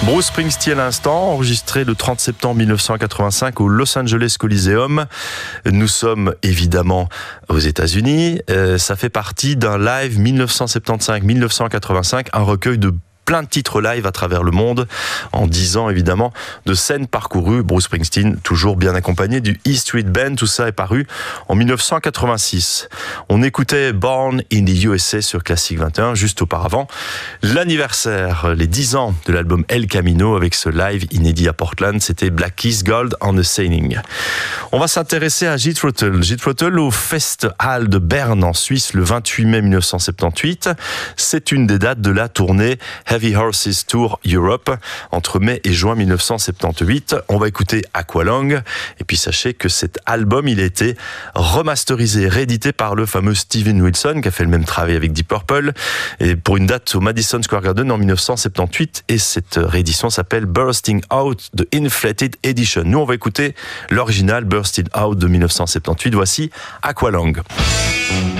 Bruce Springsteen à l'instant, enregistré le 30 septembre 1985 au Los Angeles Coliseum. Nous sommes évidemment aux États-Unis. Ça fait partie d'un live 1975-1985, un recueil de plein de titres live à travers le monde, en 10 ans évidemment, de scènes parcourues. Bruce Springsteen, toujours bien accompagné du E Street Band, tout ça est paru en 1986. On écoutait Born in the USA sur Classic 21, juste auparavant. L'anniversaire, les 10 ans de l'album El Camino, avec ce live inédit à Portland, c'était Black Keys Gold on the Sailing. On va s'intéresser à Jethro Tull. Jethro Tull au Festhall de Berne en Suisse le 28 mai 1978. C'est une des dates de la tournée Heavy Horses Tour Europe entre mai et juin 1978. On va écouter Aqualung et puis sachez que cet album il a été remasterisé, réédité par le fameux Steven Wilson qui a fait le même travail avec Deep Purple et pour une date au Madison Square Garden en 1978 et cette réédition s'appelle Bursting Out The Inflated Edition. Nous on va écouter l'original Bursting Out de 1978. Voici Aqualung.